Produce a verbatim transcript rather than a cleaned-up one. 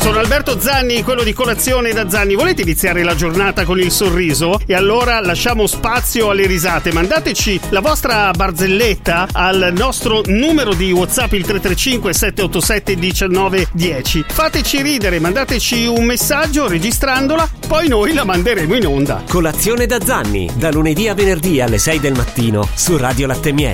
Sono Alberto Zanni, quello di Colazione da Zanni. Volete iniziare la giornata con il sorriso? E allora lasciamo spazio alle risate. Mandateci la vostra barzelletta al nostro numero di WhatsApp, il tre tre cinque sette otto sette uno nove uno zero. Fateci ridere, mandateci un messaggio registrandola, poi noi la manderemo in onda. Colazione da Zanni, da lunedì a venerdì alle sei del mattino su Radio Latte Miele.